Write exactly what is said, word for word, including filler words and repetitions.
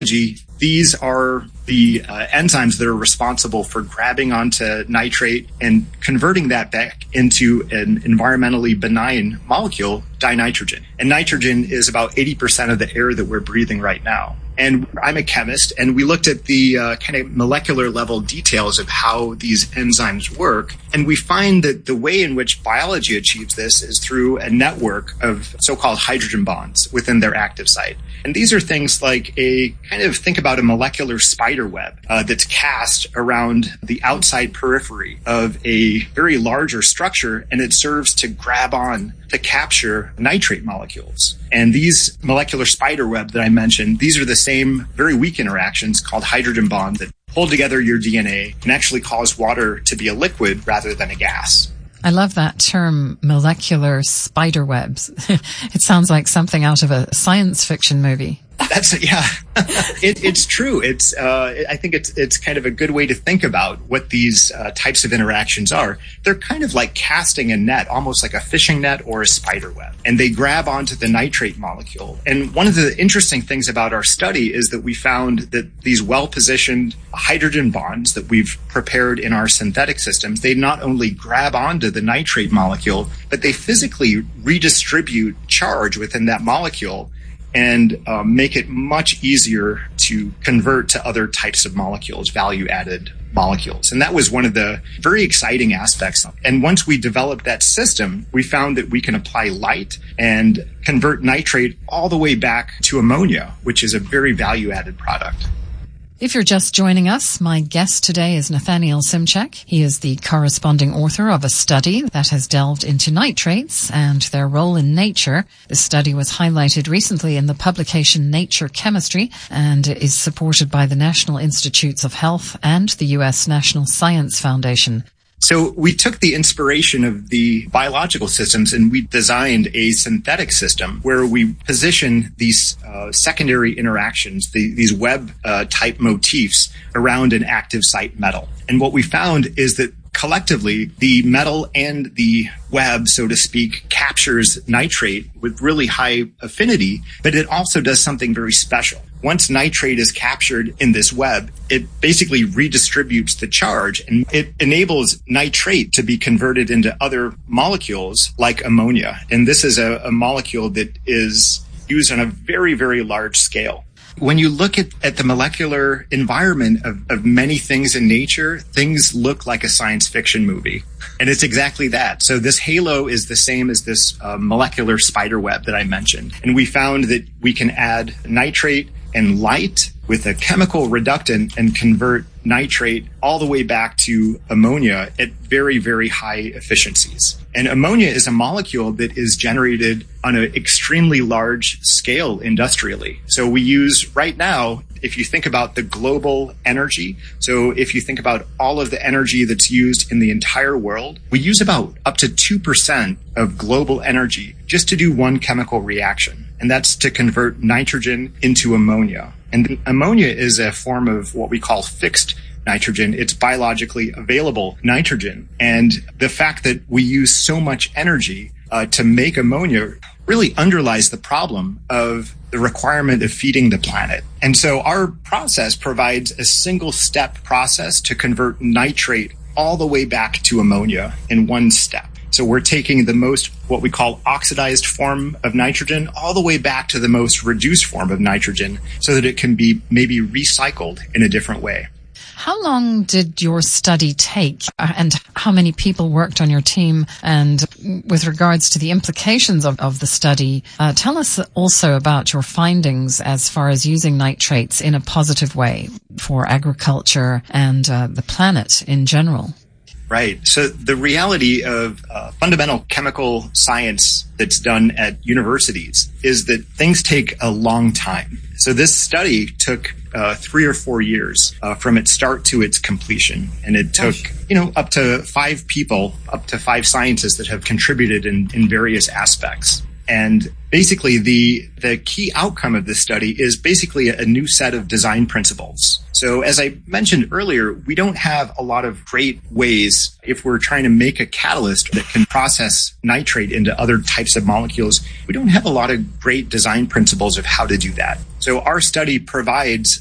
These are the uh, enzymes that are responsible for grabbing onto nitrate and converting that back into an environmentally benign molecule, dinitrogen. And nitrogen is about eighty percent of the air that we're breathing right now. And I'm a chemist, and we looked at the uh, kind of molecular level details of how these enzymes work. And we find that the way in which biology achieves this is through a network of so-called hydrogen bonds within their active site. And these are things like a kind of think about a molecular spider web uh, that's cast around the outside periphery of a very larger structure, and it serves to grab on to capture nitrate molecules. And these molecular spider web that I mentioned, these are the same very weak interactions called hydrogen bonds that hold together your D N A and actually cause water to be a liquid rather than a gas. I love that term, molecular spider webs. It sounds like something out of a science fiction movie. That's yeah, it, it's true. It's uh, I think it's it's kind of a good way to think about what these uh, types of interactions are. They're kind of like casting a net, almost like a fishing net or a spider web, and they grab onto the nitrate molecule. And one of the interesting things about our study is that we found that these well-positioned hydrogen bonds that we've prepared in our synthetic systems, they not only grab onto the nitrate molecule, but they physically redistribute charge within that molecule and um, make it much easier to convert to other types of molecules, value-added molecules. And that was one of the very exciting aspects. And once we developed that system, we found that we can apply light and convert nitrate all the way back to ammonia, which is a very value-added product. If you're just joining us, my guest today is Nathaniel Simchak. He is the corresponding author of a study that has delved into nitrates and their role in nature. This study was highlighted recently in the publication Nature Chemistry and is supported by the National Institutes of Health and the U S National Science Foundation. So we took the inspiration of the biological systems and we designed a synthetic system where we position these uh, secondary interactions, the, these web uh, type motifs around an active site metal. And what we found is that collectively, the metal and the web, so to speak, captures nitrate with really high affinity, but it also does something very special. Once nitrate is captured in this web, it basically redistributes the charge and it enables nitrate to be converted into other molecules like ammonia. And this is a, a molecule that is used on a very, very large scale. When you look at, at the molecular environment of, of many things in nature, things look like a science fiction movie. And it's exactly that. So this halo is the same as this uh, molecular spider web that I mentioned. And we found that we can add nitrate and light with a chemical reductant and convert nitrate all the way back to ammonia at very, very high efficiencies. And ammonia is a molecule that is generated on an extremely large scale industrially. So we use right now, if you think about the global energy, so if you think about all of the energy that's used in the entire world, we use about up to two percent of global energy just to do one chemical reaction. And that's to convert nitrogen into ammonia. And ammonia is a form of what we call fixed nitrogen. It's biologically available nitrogen. And the fact that we use so much energy uh, to make ammonia really underlies the problem of the requirement of feeding the planet. And so our process provides a single step process to convert nitrate all the way back to ammonia in one step. So we're taking the most, what we call oxidized form of nitrogen, all the way back to the most reduced form of nitrogen so that it can be maybe recycled in a different way. How long did your study take, and how many people worked on your team? And with regards to the implications of, of the study, uh, tell us also about your findings as far as using nitrates in a positive way for agriculture and uh, the planet in general. Right. So the reality of uh, fundamental chemical science that's done at universities is that things take a long time. So this study took uh, three or four years uh, from its start to its completion. And it took, you know, up to five people, up to five scientists that have contributed in, in various aspects. And basically the the key outcome of this study is basically a new set of design principles. So as I mentioned earlier, we don't have a lot of great ways if we're trying to make a catalyst that can process nitrate into other types of molecules. We don't have a lot of great design principles of how to do that. So our study provides